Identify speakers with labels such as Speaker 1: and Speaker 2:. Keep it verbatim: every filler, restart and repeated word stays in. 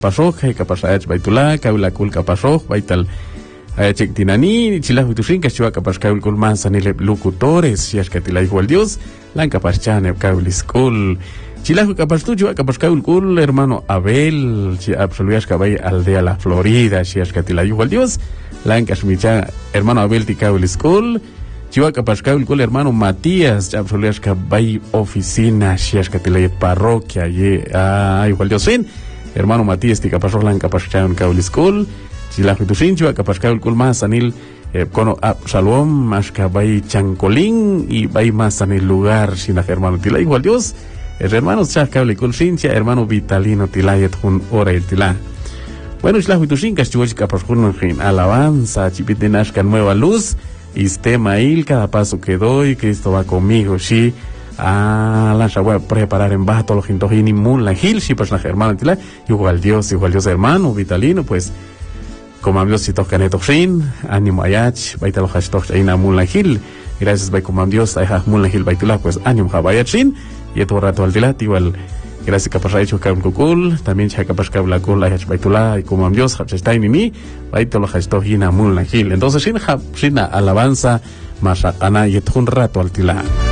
Speaker 1: pasok hay kapasayach baitula kaula kul kapasok baital ayachek tinani chila hutushin kachua kapas kaul kul mansanile locutores yas katila igual Dios lan kapas chane kaul school chila kapas tu chua kapas kaul kul hermano Abel chi absoluyas kabay aldea la Florida yas katila igual Dios lan kasmicha hermano Abel ti kaul school chua kapas kaul kul hermano Matías absoluyas kabay oficina yas katila parroquia ye ah igual Dios fin hermano Matías tika pasoklan kapaschayon kaul school sila hutusinchua kapaskaul kul mas anil eh, kono ah, salom mas kabay chancolín y bay mas anil lugar sina hermano tila igual Dios es hermano cha kaul kul sincha hermano Vitalino tilayet hun ora el tila bueno sila hutusin kaschuoch kapaskun fin alabanza chipitenash kan nueva luz y tema il cada paso que doy Cristo va conmigo sí. Ah, la voy a preparar en baja todos los jintojini mun la gil si pues la hermano tila igual Dios igual Dios hermano Vitalino pues como amigos si tocan esto sin ánimo ayach baita los hashtoch aina mun la gil gracias bay como Dios ayah mun la gil baitula pues ánimo habayach sin y todo rato al tila igual gracias capaz hecho que un kukul también cha capaz que habla kul ayach baitula y como Dios está en mí baita los hashtoch ina mun la gil entonces sin sin alabanza más atana y un rato al tila